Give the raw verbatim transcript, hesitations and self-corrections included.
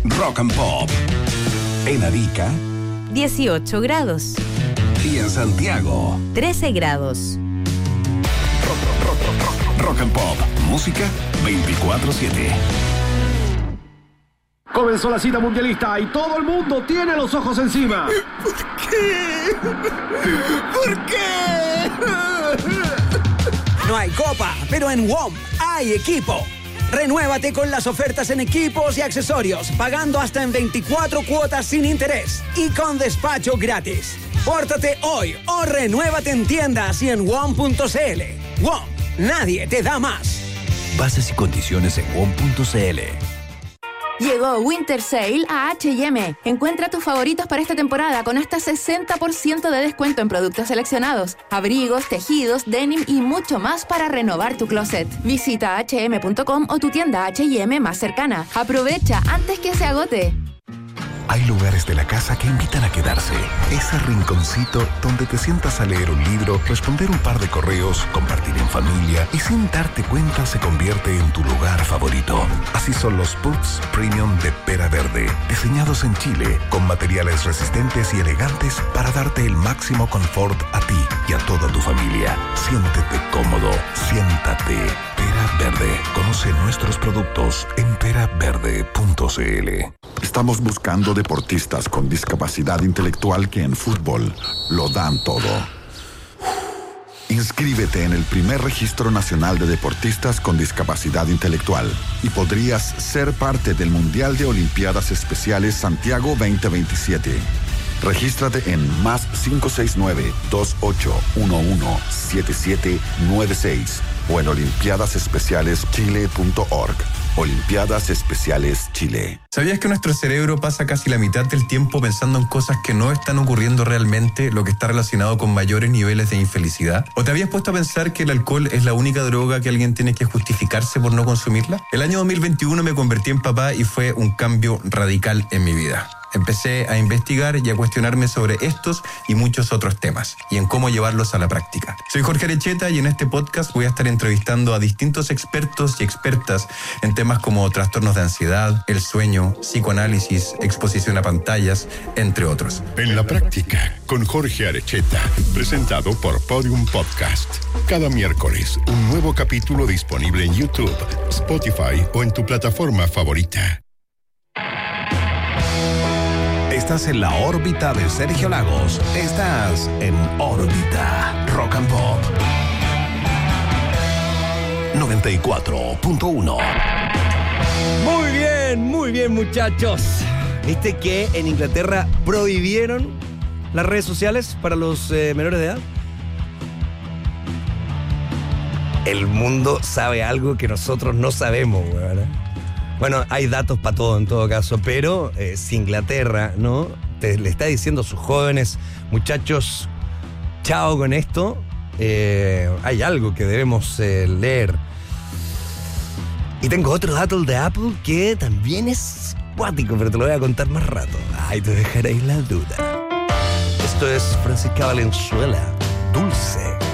Rock and Pop. En Arica, dieciocho grados. Y en Santiago, trece grados. Rock, rock, rock, rock, rock and Pop. Música veinticuatro siete. Comenzó la cita mundialista y todo el mundo tiene los ojos encima. ¿Por qué? ¿Por qué? No hay copa, pero en W O M hay equipo. Renuévate con las ofertas en equipos y accesorios, pagando hasta en veinticuatro cuotas sin interés y con despacho gratis. Pórtate hoy o renuévate en tiendas y en W O M punto c l. W O M, nadie te da más. Bases y condiciones en W O M punto c l. Llegó Winter Sale a H y M. Encuentra tus favoritos para esta temporada con hasta sesenta por ciento de descuento en productos seleccionados, abrigos, tejidos, denim y mucho más para renovar tu closet. Visita hache eme punto com o tu tienda H y M más cercana. Aprovecha antes que se agote. Hay lugares de la casa que invitan a quedarse. Ese rinconcito donde te sientas a leer un libro, responder un par de correos, compartir en familia y sin darte cuenta se convierte en tu lugar favorito. Así son los puffs premium de Pera Verde, diseñados en Chile con materiales resistentes y elegantes para darte el máximo confort a ti y a toda tu familia. Siéntete cómodo, siéntate. Pera Verde. Conoce nuestros productos en pera verde punto c l. Estamos buscando deportistas con discapacidad intelectual que en fútbol lo dan todo. Inscríbete en el primer registro nacional de deportistas con discapacidad intelectual y podrías ser parte del Mundial de Olimpiadas Especiales Santiago veinte veintisiete. Regístrate en más cinco seis nueve, dos ocho uno uno, siete siete nueve seis o en olimpiadas especiales chile punto org. Olimpiadas Especiales Chile. ¿Sabías que nuestro cerebro pasa casi la mitad del tiempo pensando en cosas que no están ocurriendo realmente, lo que está relacionado con mayores niveles de infelicidad? ¿O te habías puesto a pensar que el alcohol es la única droga que alguien tiene que justificarse por no consumirla? El año dos mil veintiuno me convertí en papá y fue un cambio radical en mi vida. Empecé a investigar y a cuestionarme sobre estos y muchos otros temas y en cómo llevarlos a la práctica. Soy Jorge Arecheta y en este podcast voy a estar entrevistando a distintos expertos y expertas en temas como trastornos de ansiedad, el sueño, psicoanálisis, exposición a pantallas, entre otros. En la práctica, con Jorge Arecheta, presentado por Podium Podcast. Cada miércoles, un nuevo capítulo disponible en YouTube, Spotify o en tu plataforma favorita. Estás en la órbita de Sergio Lagos. Estás en órbita Rock and Pop noventa y cuatro punto uno. Muy bien, muy bien, muchachos. ¿Viste que en Inglaterra prohibieron las redes sociales para los eh, menores de edad? El mundo sabe algo que nosotros no sabemos, ¿verdad? Bueno, hay datos para todo en todo caso, pero eh, si Inglaterra, ¿no? Te, le está diciendo a sus jóvenes, muchachos, chao con esto, eh, hay algo que debemos eh, leer. Y tengo otro dato de Apple que también es cuático, pero te lo voy a contar más rato. Ay, te dejaréis la duda. Esto es Francisca Valenzuela, Dulce.